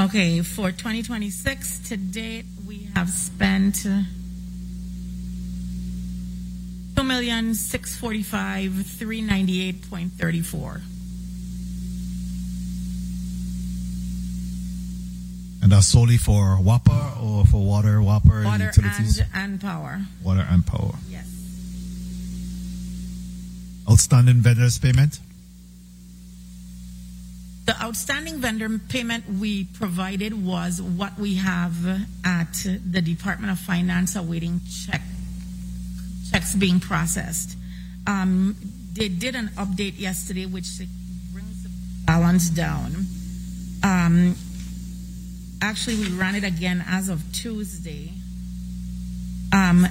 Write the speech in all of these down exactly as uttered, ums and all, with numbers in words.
Okay, for twenty twenty-six, to date, we have spent two million six hundred forty-five thousand three hundred ninety-eight point three four. And that's solely for W A P A or for water, W A P A, Water utilities? and, and power. Water and power. Yes. Outstanding vendors payment? The outstanding vendor payment we provided was what we have at the Department of Finance awaiting check checks being processed. Um, they did an update yesterday which brings the balance down. Um, actually, we ran it again as of Tuesday. Um,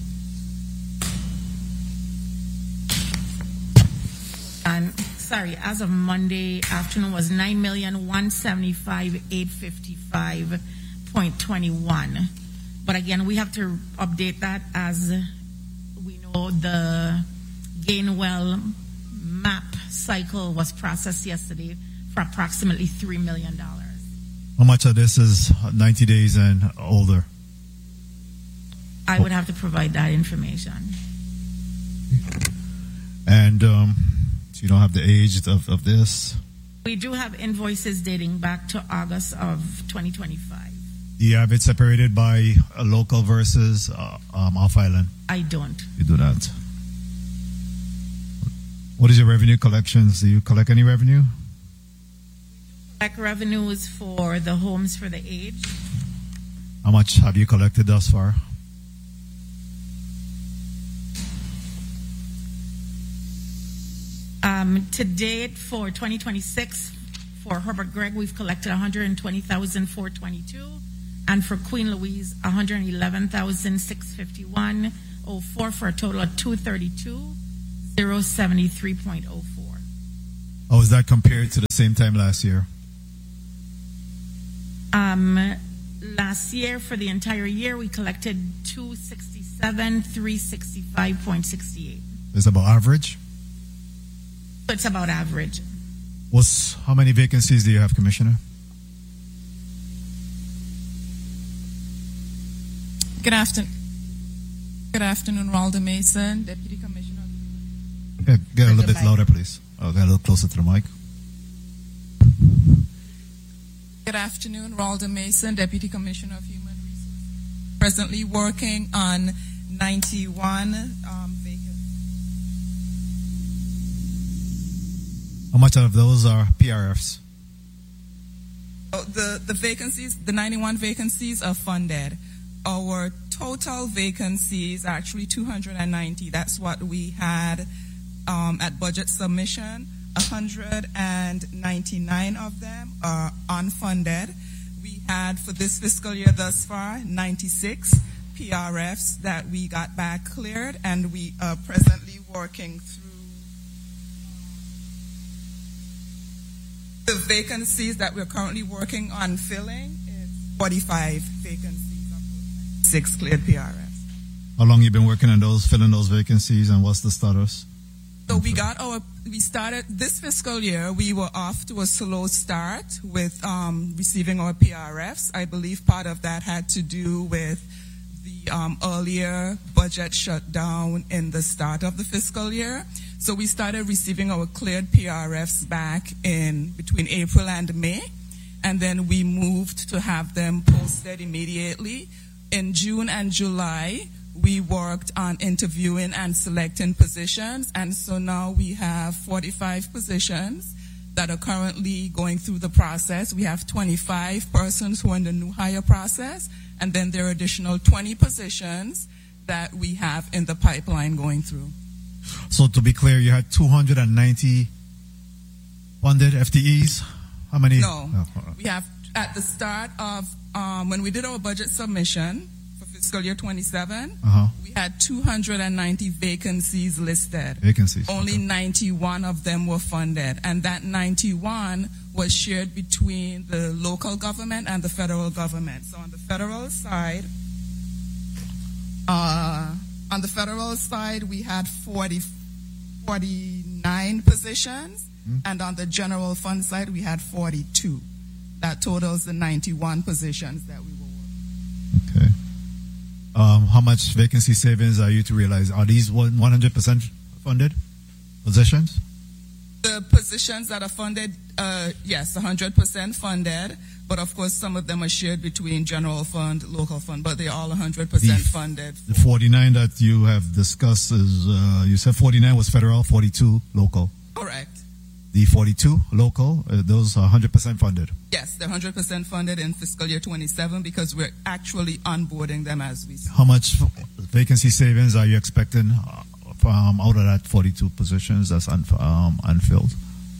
and sorry, as of Monday afternoon was nine million one hundred seventy-five thousand eight hundred fifty-five point two one. But again, we have to update that as we know the Gainwell map cycle was processed yesterday for approximately three million dollars. How much of this is ninety days and older? I would have to provide that information. And um, so you don't have the age of, of this? We do have invoices dating back to August of twenty twenty-five. Do you have it separated by a local versus uh, um, off-island? I don't. You do that. What is your revenue collections? Do you collect any revenue? Collect revenues for the homes for the aged. How much have you collected thus far? Um, to date, for twenty twenty-six, for Herbert Gregg, we've collected one hundred twenty thousand four hundred twenty-two, and for Queen Louise, one hundred eleven thousand six hundred fifty-one point oh four, for a total of two hundred thirty-two thousand zero hundred seventy-three point oh four. Oh, is that compared to the same time last year? Um, last year, for the entire year, we collected two hundred sixty-seven thousand three hundred sixty-five point six eight. Is about average? It's about average. What's, how many vacancies do you have, Commissioner? Good afternoon. Good afternoon, Walter Mason, Deputy Commissioner. Yeah, get a little bit louder, please. Oh, get a little closer to the mic. Good afternoon, Walter Mason, Deputy Commissioner of Human Resources. Presently working on ninety-one um, vacancies. How much of those are P R Fs? Oh, the, the vacancies, the ninety-one vacancies are funded. Our total vacancies are actually two hundred ninety. That's what we had um, at budget submission. one hundred ninety-nine of them are unfunded. We had, for this fiscal year thus far, ninety-six P R Fs that we got back cleared, and we are presently working through the vacancies that we're currently working on filling. Is forty-five vacancies of six cleared P R Fs. How long you been working on those, filling those vacancies, and what's the status? So we got our, we started this fiscal year, we were off to a slow start with um, receiving our P R Fs. I believe part of that had to do with the um, earlier budget shutdown in the start of the fiscal year. So we started receiving our cleared P R Fs back in between April and May, and then we moved to have them posted immediately. In June and July, we worked on interviewing and selecting positions, and so now we have forty-five positions that are currently going through the process. We have twenty-five persons who are in the new hire process, and then there are additional twenty positions that we have in the pipeline going through. So to be clear, you had two hundred ninety funded F T Es? How many? No, oh, we have, at the start of, um, when we did our budget submission, fiscal year twenty-seven, uh-huh. we had two hundred ninety vacancies listed. Vacancies. Only okay. ninety-one of them were funded, and that ninety-one was shared between the local government and the federal government. So on the federal side, uh, on the federal side, we had forty, forty-nine positions, mm-hmm. and on the general fund side, we had forty-two. That totals the ninety-one positions that we were working. Okay. Um, how much vacancy savings are you to realize? Are these one hundred percent funded positions? The positions that are funded, uh, yes, one hundred percent funded. But of course, some of them are shared between general fund, local fund, but they're all one hundred percent The, funded. The forty-nine that you have discussed is, uh, you said forty-nine was federal, forty-two local. Correct. The forty-two local, uh, those are one hundred percent funded. Yes, they're one hundred percent funded in fiscal year twenty-seven because we're actually onboarding them as we speak. How much vacancy savings are you expecting uh, from out of that forty-two positions that's un, um, unfilled?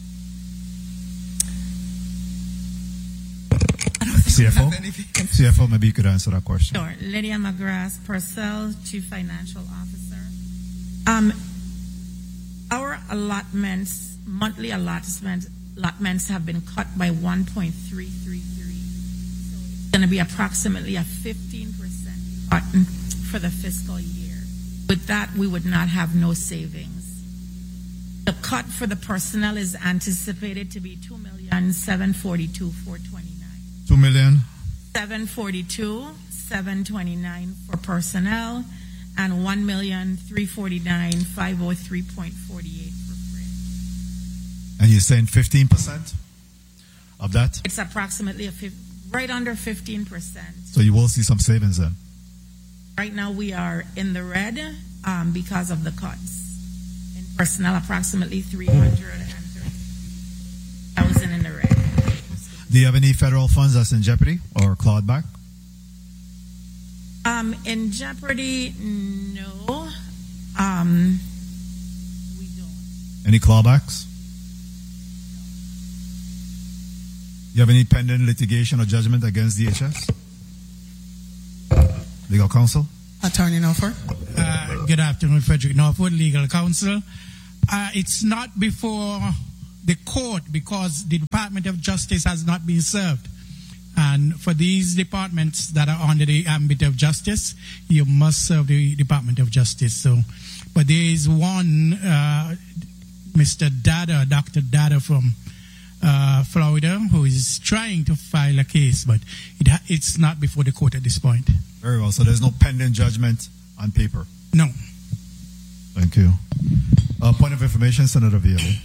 C F O? C F O, maybe you could answer that question. Sure. Lydia McGrath Purcell, Chief Financial Officer. Um, our allotments, monthly allotments, allotments have been cut by one point three three three. So it's going to be approximately a fifteen percent cut for the fiscal year. With that, we would not have no savings. The cut for the personnel is anticipated to be two million seven hundred forty-two thousand four hundred twenty-nine. Two million? seven forty-two, seven twenty-nine for personnel, and one million three forty-nine, five oh three point four eight for fringe. And you're saying fifteen percent of that? It's approximately a fif- right under fifteen percent. So you will see some savings then? Right now we are in the red um, because of the cuts. In personnel, approximately three hundred thirty thousand in the red. Do you have any federal funds that's in jeopardy or clawed back? Um, in jeopardy, no. Um, we don't. Any clawbacks? You have any pending litigation or judgment against D H S? Legal counsel? Attorney Norfolk. Uh, good afternoon, Frederick Norfolk, Legal Counsel. Uh, it's not before the court because the Department of Justice has not been served. And for these departments that are under the ambit of justice, you must serve the Department of Justice. So, but there is one, uh, Mister Dada, Doctor Dada from uh, Florida, who is trying to file a case, but it ha- it's not before the court at this point. Very well. So there's no pending judgment on paper? No. Thank you. Uh, point of information, Senator Vialli.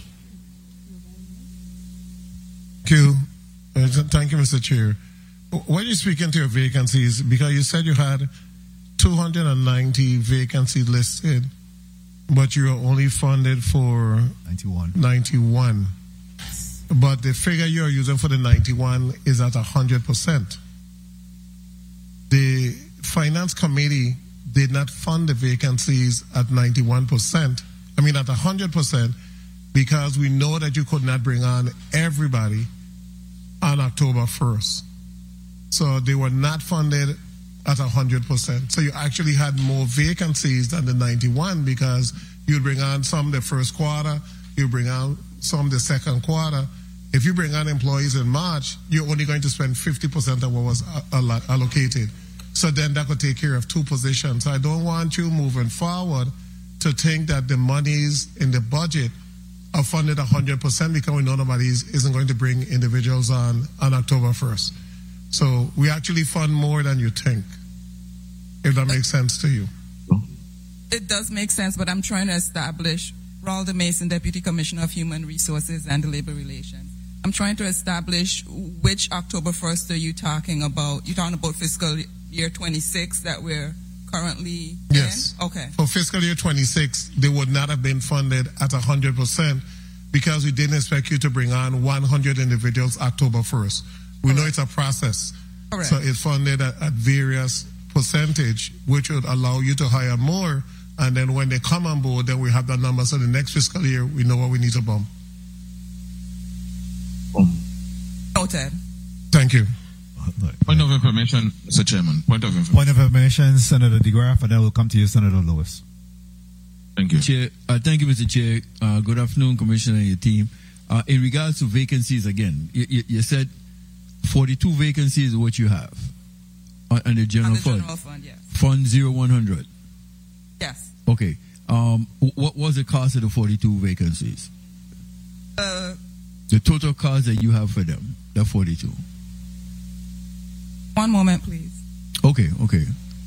Thank you. Uh, thank you, Mister Chair. When you speak into your vacancies, because you said you had two hundred ninety vacancies listed, but you are only funded for ninety-one. ninety-one. But the figure you are using for the ninety-one is at one hundred percent. The Finance Committee did not fund the vacancies at ninety-one percent. I mean, at one hundred percent, because we know that you could not bring on everybody on October first. So they were not funded at one hundred percent. So you actually had more vacancies than the ninety-one because you bring on some the first quarter, you bring on some the second quarter. If you bring on employees in March, you're only going to spend fifty percent of what was allocated. So then that could take care of two positions. So I don't want you moving forward to think that the monies in the budget are funded one hundred percent because we know nobody isn't going to bring individuals on on October first. So we actually fund more than you think, if that makes sense to you. It does make sense, but I'm trying to establish, Ralda Mason, Deputy Commissioner of Human Resources and Labor Relations. I'm trying to establish which October first are you talking about? You're talking about fiscal year twenty-six that we're currently Yes. in? Okay. For fiscal year twenty-six, they would not have been funded at one hundred percent because we didn't expect you to bring on one hundred individuals October first. We Correct. know it's a process. Correct. So it's funded at, at various percentage, which would allow you to hire more. And then when they come on board, then we have that number. So the next fiscal year, we know what we need to bump. Noted. Thank you. Point of information, Mister Chairman. Point of information. Point of information, Senator DeGraff, and then we'll come to you, Senator Lewis. Thank you. Chair, uh, thank you, Mister Chair. Uh, good afternoon, Commissioner and your team. Uh, in regards to vacancies, again, you, you, you said forty-two vacancies is what you have on, on the general On the fund. general fund, yes. Fund zero one hundred. Yes. Okay. Um, what was the cost of the forty-two vacancies? Uh, The total cost that you have for them, the forty-two. One moment, please. Okay, okay.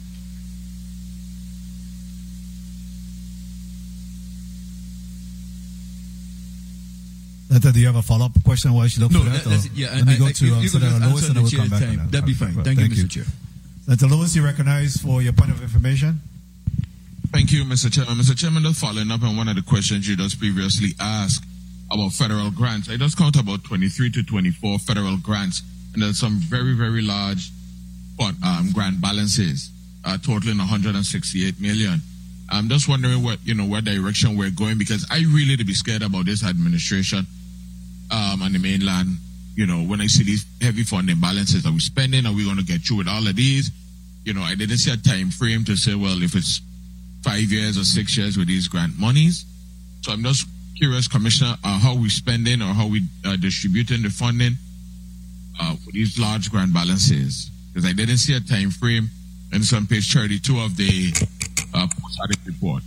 Netta, do you have a follow-up question while she looks No, for that? that- that's or- it. Yeah, let me I- go I- to you- uh, you Senator could just Lewis answer and the then we'll chair's come back time. on that. That'd be fine. Thank you, Mister Chair. Senator Lewis, you recognized for your point of information. Thank you, Mister Chairman. Mister Chairman, just following up on one of the questions you just previously asked about federal grants. I just count about twenty-three to twenty-four federal grants, and there's some very, very large fund, um, grant balances, uh, totaling one hundred sixty-eight million. I'm just wondering what, you know, what direction we're going, because I really to be scared about this administration um, on the mainland. You know, when I see these heavy funding balances, are we spending? Are we going to get through with all of these? You know, I didn't see a time frame to say, well, if it's five years or six years with these grant monies. So I'm just curious, Commissioner, uh, how we spending or how we uh, distributing the funding uh, for these large grant balances? Because I didn't see a time frame, and it's on page thirty-two of the uh, post-audit report.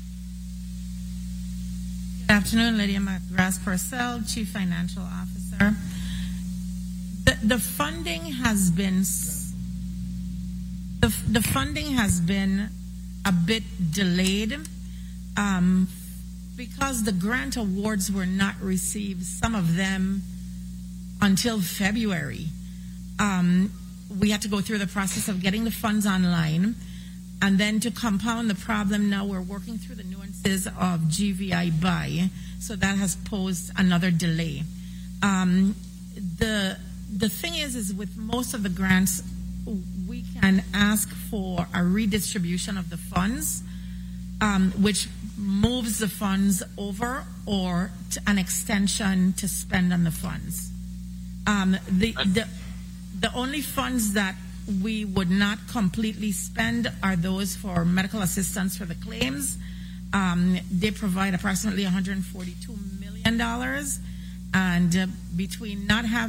Good afternoon, Lydia McGrath Purcell, Chief Financial Officer. The, the funding has been s- the, the funding has been a bit delayed um, because the grant awards were not received, some of them until February. Um, we had to go through the process of getting the funds online, and then to compound the problem, now we're working through the nuances of G V I buy, so that has posed another delay. Um, the the thing is, is with most of the grants, we can ask for a redistribution of the funds, um, which moves the funds over, or to an extension to spend on the funds. Um, the, the the only funds that we would not completely spend are those for medical assistance for the claims. Um, they provide approximately one hundred forty-two million dollars, and uh, between not having